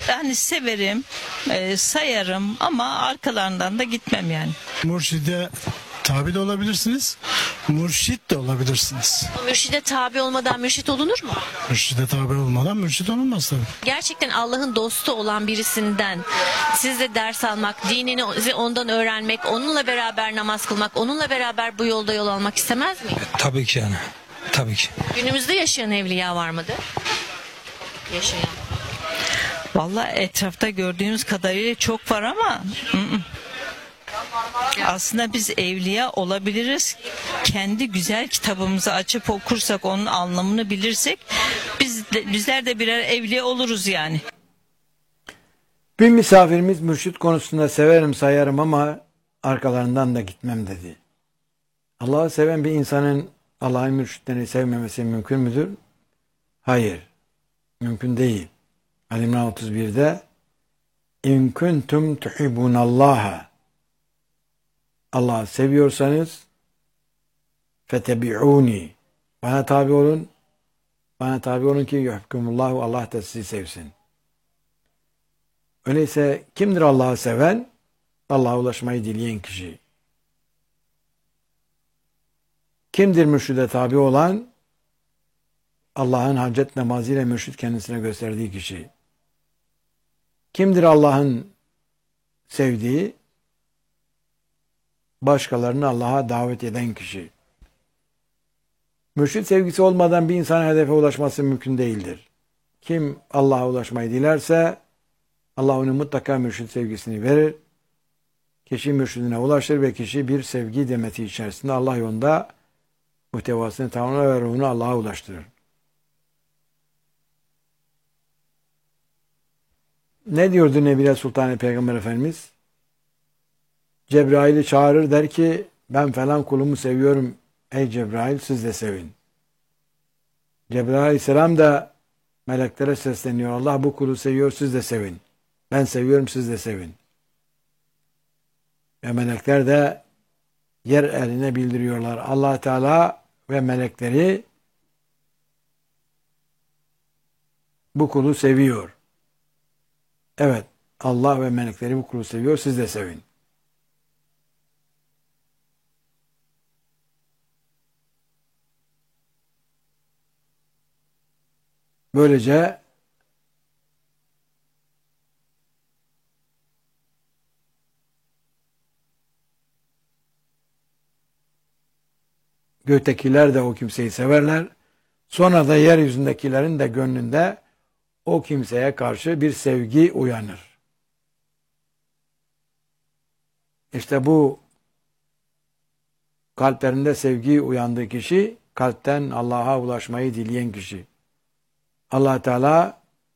hani severim, sayarım ama arkalarından da gitmem yani. Mürşide tabi de olabilirsiniz, mürşit de olabilirsiniz. O mürşide tabi olmadan mürşit olunur mu? Mürşide tabi olmadan mürşit olunmaz tabii. Gerçekten Allah'ın dostu olan birisinden siz de ders almak, dinini ondan öğrenmek, onunla beraber namaz kılmak, onunla beraber bu yolda yol almak istemez miyim? Tabii ki yani. Tabii ki. Günümüzde yaşayan evliya var mıdır? Yaşayan. Vallahi etrafta gördüğümüz kadarıyla çok var ama aslında biz evliya olabiliriz. Kendi güzel kitabımızı açıp okursak, onun anlamını bilirsek bizler de birer evliya oluruz yani. Bir misafirimiz mürşit konusunda severim sayarım ama arkalarından da gitmem dedi. Allah'ı seven bir insanın Allah'ın mürşitlerini sevmemesi mümkün müdür? Hayır. Mümkün değil. Ali-İmran 31'de İn kuntum tuhibbunallaha, Allah'ı seviyorsanız fetebi'uni, bana tabi olun, bana tabi olun ki yuhkumullahu, Allah da sizi sevsin. Öyleyse kimdir Allah'ı seven? Allah'a ulaşmayı dileyen kişi. Kimdir mürşide tabi olan? Allah'ın hacet namazıyla mürşid kendisine gösterdiği kişi. Kimdir Allah'ın sevdiği? Başkalarını Allah'a davet eden kişi. Mürşid sevgisi olmadan bir insanın hedefe ulaşması mümkün değildir. Kim Allah'a ulaşmayı dilerse Allah ona mutlaka mürşid sevgisini verir. Kişi mürşidine ulaşır ve kişi bir sevgi demeti içerisinde Allah yolunda muhtevasını tamamlar ve ruhunu Allah'a ulaştırır. Ne diyordu Nebile Sultan Peygamber Efendimiz? Cebrail'i çağırır, der ki ben falan kulumu seviyorum. Ey Cebrail, siz de sevin. Cebrail Aleyhisselam da meleklere sesleniyor. Allah bu kulu seviyor, siz de sevin. Ben seviyorum, siz de sevin. Ve melekler de yer eline bildiriyorlar. Allah Teala ve melekleri bu kulu seviyor. Evet, Allah ve melekleri bu kulu seviyor, siz de sevin. Böylece göktekiler de o kimseyi severler. Sonra da yeryüzündekilerin de gönlünde o kimseye karşı bir sevgi uyanır. İşte bu kalplerinde sevgi uyandığı kişi, kalpten Allah'a ulaşmayı dileyen kişi. Allah Teala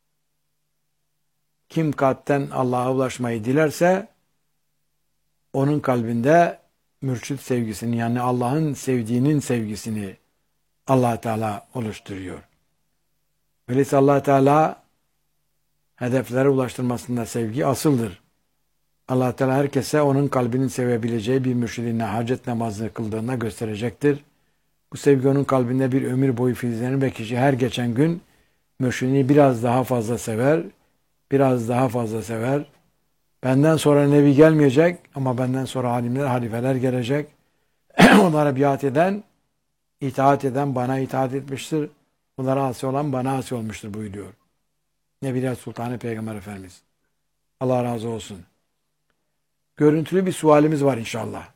kim kalpten Allah'a ulaşmayı dilerse onun kalbinde mürşid sevgisini, yani Allah'ın sevdiğinin sevgisini Allah Teala oluşturuyor. Öyleyse Allah Teala hedeflere ulaştırmasında sevgi asıldır. Allah Teala herkese onun kalbinin sevebileceği bir mürşidine hacet namazını kıldığında gösterecektir. Bu sevgi onun kalbinde bir ömür boyu filizlenir ve kişi her geçen gün mürşidini biraz daha fazla sever, biraz daha fazla sever. Benden sonra nebi gelmeyecek ama benden sonra alimler, halifeler gelecek. Onlara biat eden, itaat eden bana itaat etmiştir. Bunlara asi olan bana asi olmuştur buyuruyor Nebiler Sultanı Peygamber Efendimiz. Allah razı olsun. Görüntülü bir sualimiz var inşallah.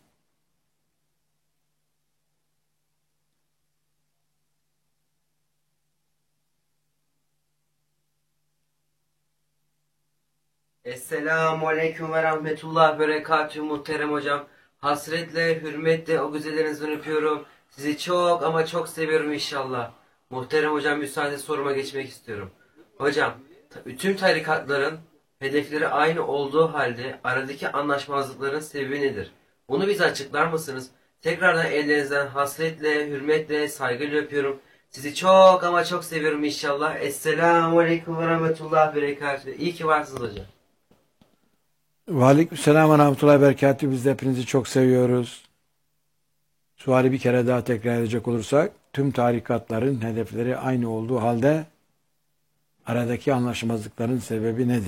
Esselamu Aleyküm ve Rahmetullah ve Berekatühü muhterem hocam. Hasretle, hürmetle o güzellerinizden öpüyorum. Sizi çok ama çok seviyorum inşallah. Muhterem hocam, müsaade soruma geçmek istiyorum. Hocam, tüm tarikatların hedefleri aynı olduğu halde aradaki anlaşmazlıkların sebebi nedir? Bunu bize açıklar mısınız? Tekrardan ellerinizden hasretle, hürmetle, saygıyla öpüyorum. Sizi çok ama çok seviyorum inşallah. Esselamu Aleyküm ve Rahmetullah ve Berekatühü. İyi ki varsınız hocam. Ve aleykümselam ve rahmetullahi ve berekatühü. Biz de hepinizi çok seviyoruz. Suali bir kere daha tekrar edecek olursak, tüm tarikatların hedefleri aynı olduğu halde aradaki anlaşmazlıkların sebebi nedir?